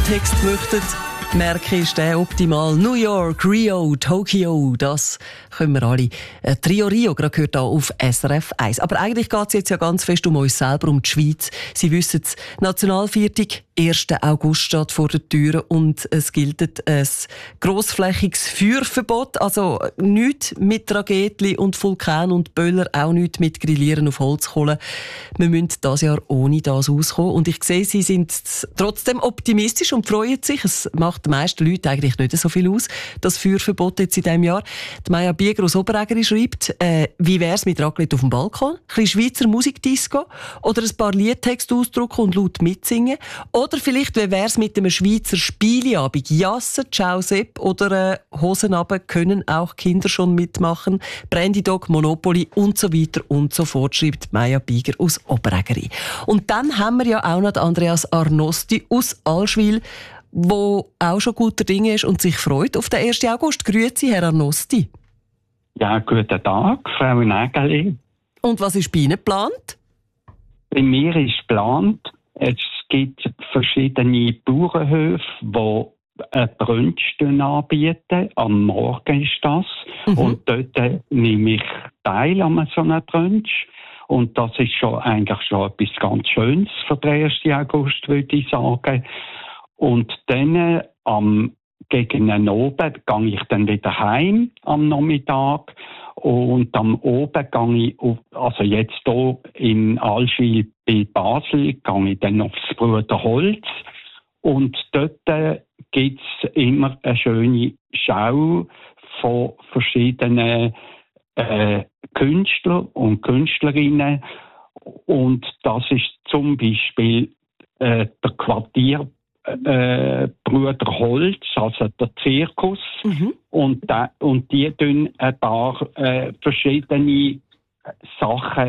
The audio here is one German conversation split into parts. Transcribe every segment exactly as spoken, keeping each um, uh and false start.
Text möchten, merke ist der optimal. New York, Rio, Tokio, das können wir alle. Äh, Trio Rio, gerade gehört hier auf S R F eins. Aber eigentlich geht es jetzt ja ganz fest um uns selber, um die Schweiz. Sie wissen es, Nationalviertag, erster August steht vor der Tür und es gilt ein grossflächiges Feuerverbot. Also nichts mit Raketli und Vulkan und Böller, auch nichts mit Grillieren auf Holzkohle. Wir müssen dieses Jahr ohne das auskommen. Und ich sehe, Sie sind trotzdem optimistisch und freuen sich. Es macht den meisten Leuten eigentlich nicht so viel aus, das Feuerverbot jetzt in diesem Jahr. Die Maja Bieger aus Oberägeri schreibt, äh, wie wäre es mit Raclette auf dem Balkon, ein bisschen Schweizer Musikdisco oder ein paar Liedtexte ausdrucken und laut mitsingen. Oder vielleicht, wie wäre es mit einem Schweizer Spieleabend? Jassen, Ciao Sepp oder äh, Hosen runter können auch Kinder schon mitmachen. Brandy Dog, Monopoly und so weiter und so fort, schreibt Maja Bieger aus Oberägeri. Und dann haben wir ja auch noch Andreas Arnosti aus Allschwil, wo auch schon guter Dinge ist und sich freut auf den ersten August. Grüezi, Herr Arnosti. Ja, guten Tag, Frau Nägeli. Und was ist bei Ihnen geplant? Bei mir ist geplant, es gibt verschiedene Bauernhöfe, die ein Brunch anbieten. Am Morgen ist das. Mhm. Und dort nehme ich teil an so einem Brunch. Und das ist schon eigentlich schon etwas ganz Schönes für den ersten August, würde ich sagen. Und dann am gegen den Abend gehe ich dann wieder heim am Nachmittag. Und am Abend gehe ich, auf, also jetzt hier in Allschwil bei Basel, gehe ich dann aufs Bruderholz. Und dort äh, gibt es immer eine schöne Schau von verschiedenen äh, Künstlern und Künstlerinnen. Und das ist zum Beispiel äh, der Quartier Äh, Bruder Holz, also der Zirkus, mhm. und, da, und die tun ein paar äh, verschiedene Sachen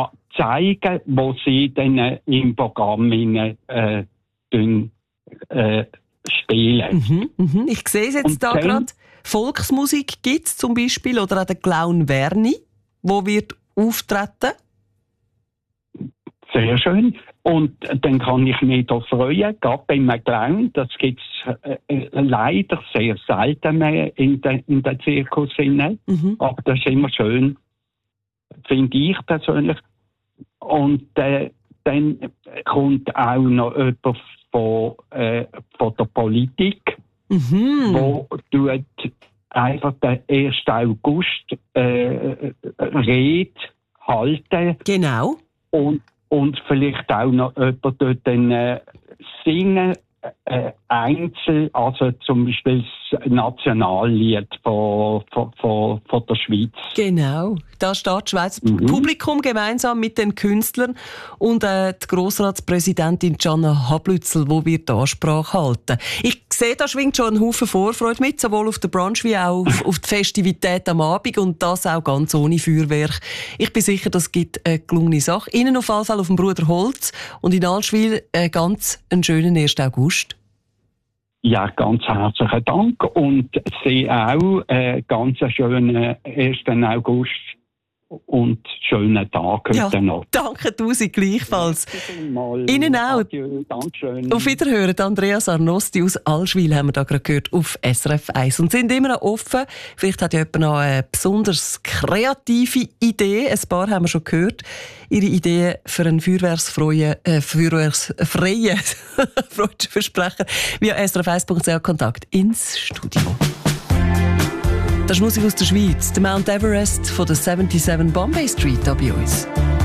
zeigen, wo sie dann äh, im Programm äh, tun, äh, spielen. Mhm, mhm. Ich sehe es jetzt und da gerade. Volksmusik gibt es zum Beispiel, oder auch der Clown Werni, wo wird auftreten. Sehr schön. Und dann kann ich mich da freuen, gerade beim Clown, das gibt es äh, leider sehr selten mehr in den in der Zirkus. Mhm. Aber das ist immer schön, finde ich persönlich. Und äh, dann kommt auch noch jemand von, äh, von der Politik, mhm. wo tut einfach den ersten August äh, Rede halten. Genau. Und Und vielleicht auch noch jemand dort dann, äh, singen, äh, einzeln, also zum Beispiel das Nationallied von, von, von, von der Schweiz. Genau, da steht das Schweizer mhm. Publikum gemeinsam mit den Künstlern und äh, die Grossratspräsidentin Gianna Hablützel, die wird die Ansprache halten. Ich sehe, da schwingt schon ein Haufen Vorfreude mit, sowohl auf den Brunch wie auch auf, auf die Festivität am Abend und das auch ganz ohne Feuerwerk. Ich bin sicher, das gibt eine gelungene Sache. Ihnen auf jeden Fall auf dem Bruder Holz und in Allschwil äh, ganz einen schönen ersten August. Ja, ganz herzlichen Dank und Sie auch äh, ganz einen schönen ersten August und schönen Tag heute ja, noch. Danke tausend gleichfalls. Ihnen auch. Adieu, Dankeschön. Auf Wiederhören, Andreas Arnosti aus Allschwil haben wir da gerade gehört auf S R F eins. Und sind immer noch offen. Vielleicht hat ja jemand noch eine besonders kreative Idee. Ein paar haben wir schon gehört. Ihre Ideen für einen feuerwerksfreien, äh, feuerwerksfreien Versprecher via S R F eins Punkt C H Kontakt ins Studio. Das ist Musik aus der Schweiz. Der Mount Everest von der siebenundsiebzig Bombay Street hier bei uns.